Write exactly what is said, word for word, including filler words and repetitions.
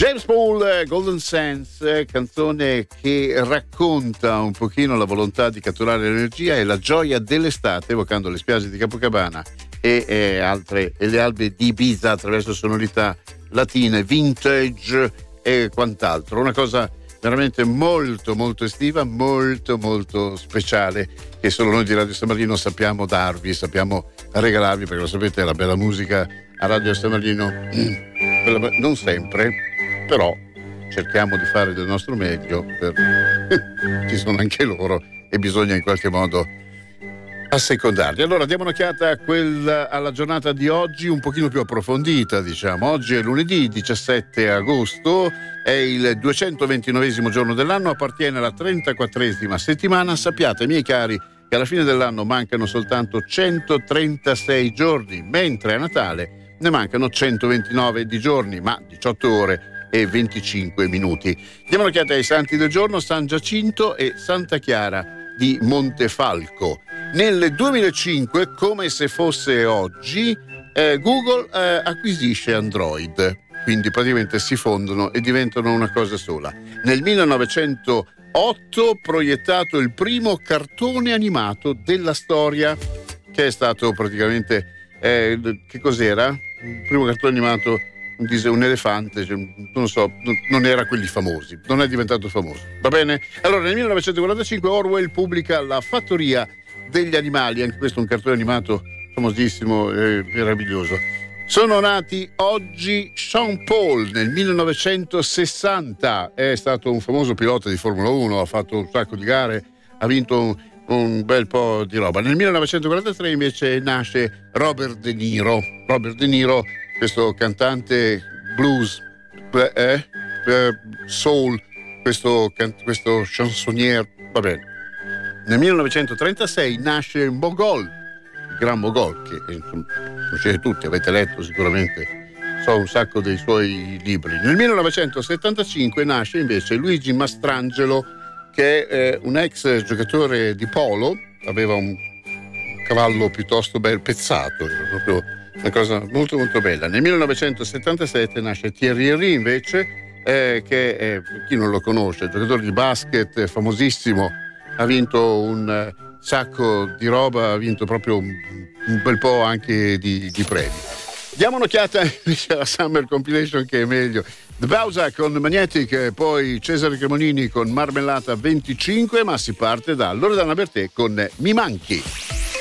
James Paul, Golden Sands, canzone che racconta un pochino la volontà di catturare l'energia e la gioia dell'estate, evocando le spiagge di Capocabana e, e altre e le albe di Ibiza attraverso sonorità latine, vintage e quant'altro. Una cosa veramente molto molto estiva, molto molto speciale, che solo noi di Radio San Marino sappiamo darvi, sappiamo regalarvi, perché lo sapete, la bella musica a Radio San Marino non sempre, però cerchiamo di fare del nostro meglio per... ci sono anche loro e bisogna in qualche modo assecondarli. Allora diamo un'occhiata a quella, alla giornata di oggi un pochino più approfondita, diciamo. Oggi è lunedì diciassette agosto, è il duecentoventinovesimo giorno dell'anno, appartiene alla trentaquattresima settimana. Sappiate, miei cari, che alla fine dell'anno mancano soltanto centotrentasei giorni, mentre a Natale ne mancano centoventinove di giorni, ma diciotto ore e venticinque minuti. Diamo un'occhiata ai santi del giorno: San Giacinto e Santa Chiara di Montefalco. Nel duemilacinque, come se fosse oggi, eh, Google eh, acquisisce Android, quindi praticamente si fondono e diventano una cosa sola. Nel millenovecentotto proiettato il primo cartone animato della storia, che è stato praticamente eh, che cos'era? Il primo cartone animato, un, un elefante, cioè, non so, non, non era quelli famosi, non è diventato famoso, va bene? Allora nel millenovecentoquarantacinque Orwell pubblica La fattoria degli animali, anche questo è un cartone animato famosissimo e meraviglioso. Sono nati oggi Sean Paul nel millenovecentosessanta, è stato un famoso pilota di Formula uno, ha fatto un sacco di gare, ha vinto un, un bel po' di roba. Nel millenovecentoquarantatré invece nasce Robert De Niro, Robert De Niro, questo cantante blues, eh, eh, soul, questo, questo chansonnier, va bene. Nel millenovecentotrentasei nasce Mogol, il gran Mogol, che insomma, conoscete tutti, avete letto sicuramente, so un sacco dei suoi libri. Nel millenovecentosettantacinque nasce invece Luigi Mastrangelo, che è eh, un ex giocatore di polo, aveva un cavallo piuttosto bel pezzato, era proprio una cosa molto molto bella. Nel millenovecentosettantasette nasce Thierry Henry invece, eh, che è, chi non lo conosce, giocatore di basket famosissimo, ha vinto un uh, sacco di roba, ha vinto proprio un, un bel po' anche di, di premi. Diamo un'occhiata invece alla Summer Compilation, che è meglio. The Bausa con Magnetic, poi Cesare Cremonini con Marmellata venticinque, ma si parte da Loredana Bertè con Mi Manchi.